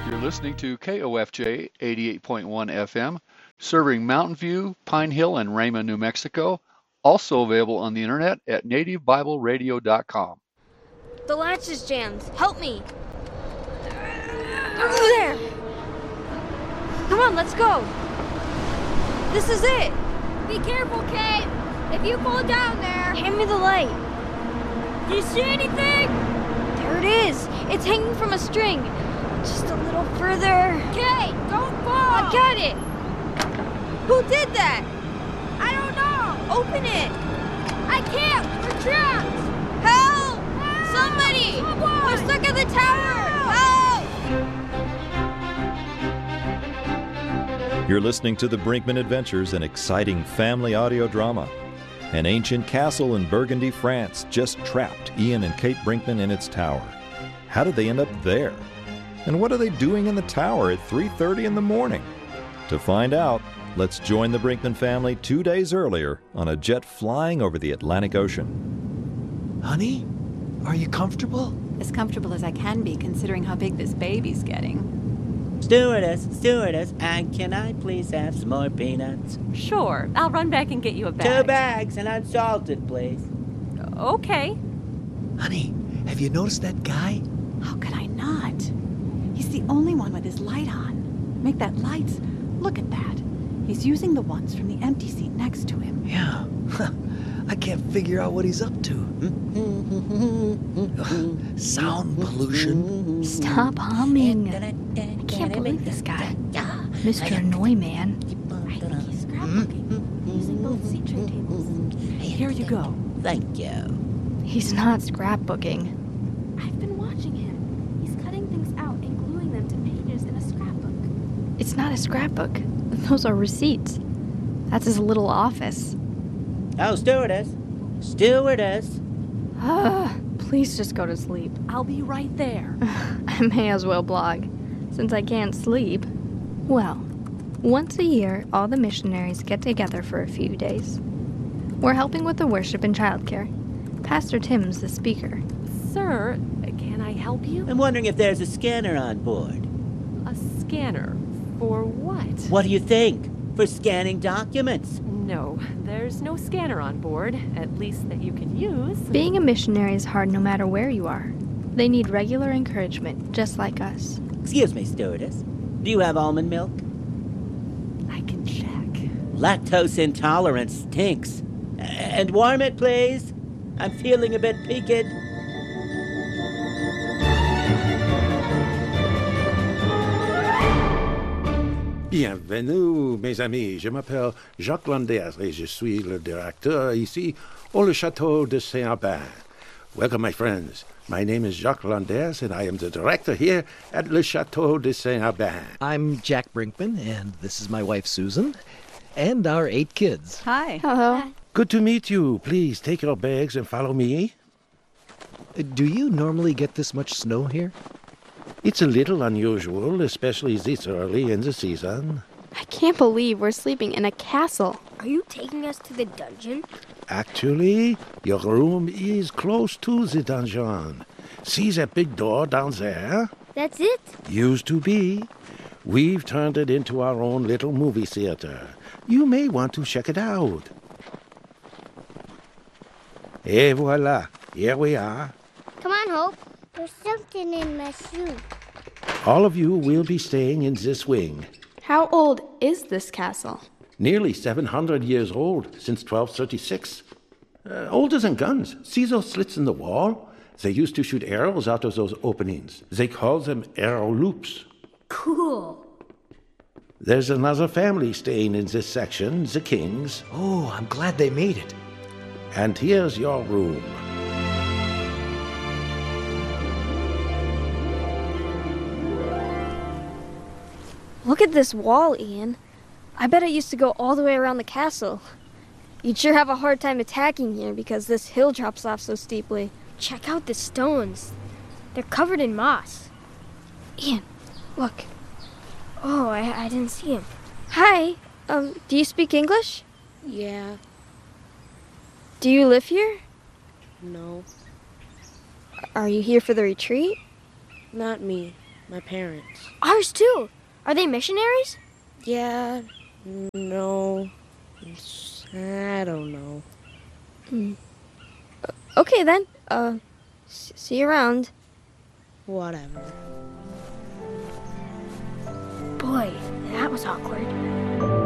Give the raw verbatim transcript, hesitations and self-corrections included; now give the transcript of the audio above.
You're listening to K O F J eighty-eight point one F M, serving Mountain View, Pine Hill, and Rama, New Mexico. Also available on the internet at native bible radio dot com. The latch is jammed. Help me. Over there. Come on, let's go. This is it. Be careful, Kate. If you fall down there. Hand me the light. Do you see anything? There it is. It's hanging from a string. Just a little further. Kate, don't fall. I got it. Who did that? I don't know. Open it. I can't. We're trapped. Help! Help! Somebody! Someone! We're stuck at the tower. Help! You're listening to The Brinkman Adventures, an exciting family audio drama. An ancient castle in Burgundy, France, just trapped Ian and Kate Brinkman in its tower. How did they end up there? And what are they doing in the tower at three thirty in the morning? To find out, let's join the Brinkman family two days earlier on a jet flying over the Atlantic Ocean. Honey, are you comfortable? As comfortable as I can be, considering how big this baby's getting. Stewardess, stewardess, and can I please have some more peanuts? Sure, I'll run back and get you a bag. Two bags and unsalted, please. Okay. Honey, have you noticed that guy? How could I not? He's the only one with his light on. Make that lights. Look at that. He's using the ones from the empty seat next to him. Yeah. I can't figure out what he's up to. Sound pollution. Stop humming. I can't believe this guy. Mister Annoyman. I think he's scrapbooking, using both seat tray tables. Here you go. Thank you. He's not scrapbooking. I've been watching him. He's cutting things out and gluing them to pages in a scrapbook. It's not a scrapbook. Those are receipts. That's his little office. Oh, stewardess. Stewardess. Ah, please just go to sleep. I'll be right there. I may as well blog, since I can't sleep. Well, once a year, all the missionaries get together for a few days. We're helping with the worship and childcare. Pastor Tim's the speaker. Sir, can I help you? I'm wondering if there's a scanner on board. A scanner? For what? What do you think? For scanning documents. No, there's no scanner on board, at least that you can use. Being a missionary is hard no matter where you are. They need regular encouragement, just like us. Excuse me, stewardess. Do you have almond milk? I can check. Lactose intolerance stinks. And warm it, please. I'm feeling a bit peaked. Bienvenue, mes amis. Je m'appelle Jacques Landers et je suis le directeur ici au le Château de Saint-Aubin. Welcome, my friends. My name is Jacques Landers, and I am the director here at Le Château de Saint-Aubin. I'm Jack Brinkman, and this is my wife, Susan, and our eight kids. Hi. Hello. Good to meet you. Please take your bags and follow me. Uh, Do you normally get this much snow here? It's a little unusual, especially this early in the season. I can't believe we're sleeping in a castle. Are you taking us to the dungeon? Actually, your room is close to the dungeon. See that big door down there? That's it? Used to be. We've turned it into our own little movie theater. You may want to check it out. Et voila, here we are. Come on, Hope. There's something in my shoe. All of you will be staying in this wing. How old is this castle? Nearly seven hundred years old, since twelve thirty-six. Uh, older than guns. See those slits in the wall? They used to shoot arrows out of those openings. They call them arrow loops. Cool. There's another family staying in this section, the Kings. Oh, I'm glad they made it. And here's your room. Look at this wall, Ian. I bet it used to go all the way around the castle. You'd sure have a hard time attacking here because this hill drops off so steeply. Check out the stones. They're covered in moss. Ian, look. Oh, I, I didn't see him. Hi. Um, do you speak English? Yeah. Do you live here? No. Are you here for the retreat? Not me. My parents. Ours too. Are they missionaries? Yeah, no, I don't know. Hmm. Okay then. Uh, s- see you around. Whatever. Boy, that was awkward.